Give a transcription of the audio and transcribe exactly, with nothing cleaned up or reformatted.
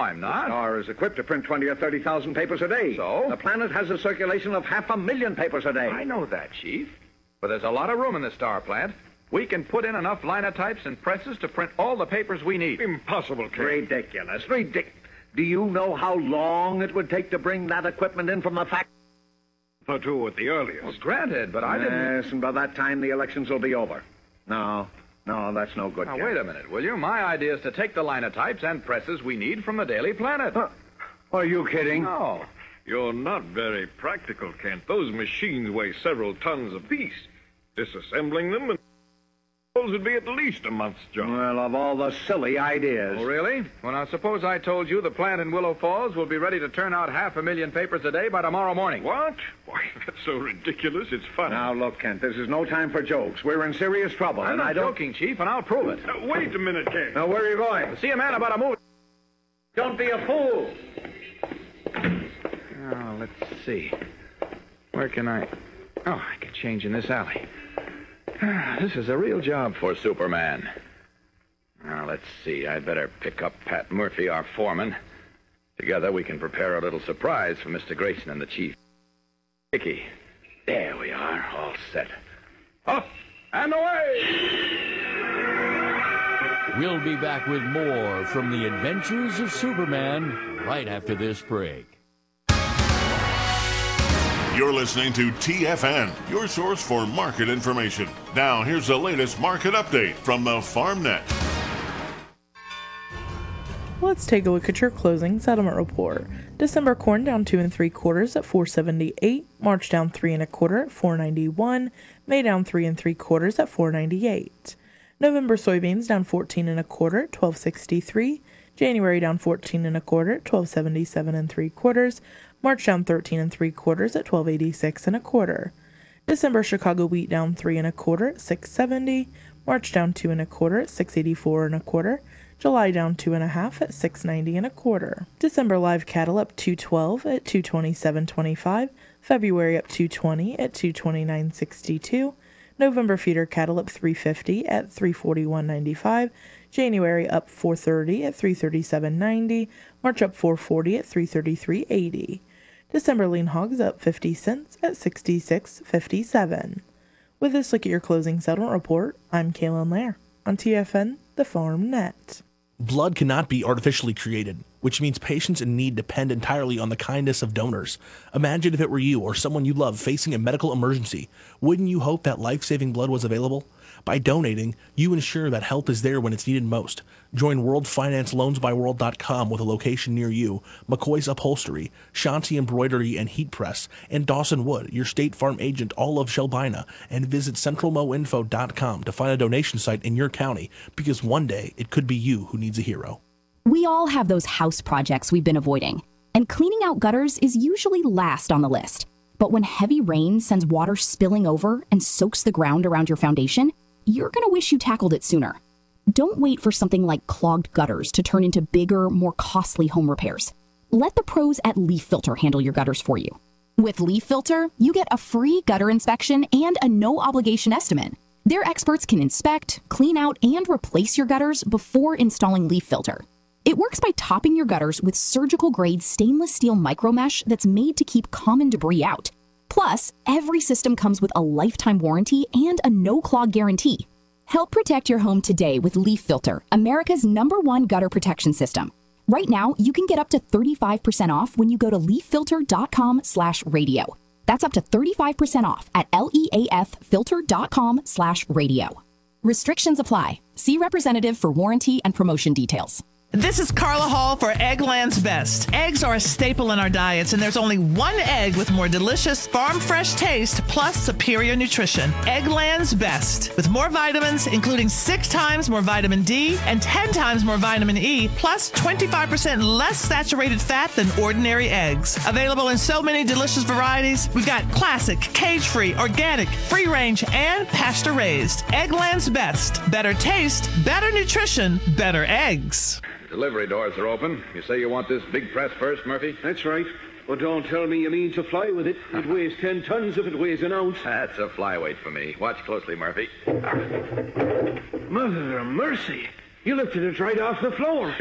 I'm not. The Star is equipped to print twenty or thirty thousand papers a day. So? The Planet has a circulation of half a million papers a day. I know that, Chief. But there's a lot of room in the Star plant. We can put in enough linotypes and presses to print all the papers we need. Impossible, Kent. Ridiculous. Ridiculous. Do you know how long it would take to bring that equipment in from the factory? For two at the earliest. Well, granted, but I didn't... Yes, and by that time the elections will be over. No, no, that's no good. Now, Kent. wait a minute, will you? My idea is to take the linotypes and presses we need from the Daily Planet. Huh. Are you kidding? No. You're not very practical, Kent. Those machines weigh several tons apiece. Disassembling them and those would be at least a month's job. Well, of all the silly ideas. Oh, really? Well, now, suppose I told you the plant in Willow Falls will be ready to turn out half a million papers a day by tomorrow morning. What? Why, that's so ridiculous, it's funny. Now, look, Kent, this is no time for jokes. We're in serious trouble, I'm and not I don't... joking, Chief, and I'll prove it. Now, wait a minute, Kent. Now, where are you going? See a man about a move. Don't be a fool. Oh, let's see. Where can I... Oh, I can change in this alley. This is a real job for Superman. Now, let's see. I'd better pick up Pat Murphy, our foreman. Together, we can prepare a little surprise for Mister Grayson and the Chief. Hickey. There we are, all set. Up and away! We'll be back with more from the Adventures of Superman right after this break. You're listening to T F N, your source for market information. Now, here's the latest market update from the FarmNet. Let's take a look at your closing settlement report. December corn down two and three quarters at four seventy-eight. March down three and a quarter at four ninety-one. May down three and three quarters at four ninety-eight. November soybeans down fourteen and a quarter at twelve sixty-three. January down fourteen and a quarter at twelve seventy-seven and three quarters. March down thirteen and three quarters at twelve eighty-six and a quarter. December Chicago wheat down three and a quarter at six seventy. March down two and a quarter at six eighty-four and a quarter. July down two and a half at six ninety and a quarter. December live cattle up two twelve at two twenty-seven twenty-five. February up two twenty at two twenty-nine sixty-two. November feeder cattle up three fifty at three forty-one ninety-five. January up four thirty at three thirty-seven ninety. March up four forty at three thirty-three eighty. December lean hogs up fifty cents at sixty-six fifty-seven. With this look at your closing settlement report, I'm Kaylin Lair on T F N, the Farm Net. Blood cannot be artificially created, which means patients in need depend entirely on the kindness of donors. Imagine if it were you or someone you love facing a medical emergency. Wouldn't you hope that life-saving blood was available? By donating, you ensure that help is there when it's needed most. Join World Finance Loans by World dot com with a location near you, McCoy's Upholstery, Shanti Embroidery and Heat Press, and Dawson Wood, your State Farm agent, all of Shelbina, and visit Central Mo Info dot com to find a donation site in your county, because one day it could be you who needs a hero. We all have those house projects we've been avoiding, and cleaning out gutters is usually last on the list. But when heavy rain sends water spilling over and soaks the ground around your foundation, you're going to wish you tackled it sooner. Don't wait for something like clogged gutters to turn into bigger, more costly home repairs. Let the pros at Leaf Filter handle your gutters for you. With Leaf Filter, you get a free gutter inspection and a no-obligation estimate. Their experts can inspect, clean out, and replace your gutters before installing Leaf Filter. It works by topping your gutters with surgical-grade stainless steel micromesh that's made to keep common debris out. Plus, every system comes with a lifetime warranty and a no-clog guarantee. Help protect your home today with Leaf Filter, America's number one gutter protection system. Right now, you can get up to thirty-five percent off when you go to leaf filter dot com slash radio. That's up to thirty-five percent off at leaf filter dot com slash radio. Restrictions apply. See representative for warranty and promotion details. This is Carla Hall for Eggland's Best. Eggs are a staple in our diets, and there's only one egg with more delicious farm-fresh taste plus superior nutrition. Eggland's Best. With more vitamins, including six times more vitamin D and ten times more vitamin E, plus twenty-five percent less saturated fat than ordinary eggs. Available in so many delicious varieties, we've got classic, cage-free, organic, free-range, and pasture-raised. Eggland's Best. Better taste, better nutrition, better eggs. Delivery doors are open. You say you want this big press first, Murphy? That's right. But don't tell me you mean to fly with it. It weighs ten tons if it weighs an ounce. That's a flyweight for me. Watch closely, Murphy. Mother of mercy. You lifted it right off the floor.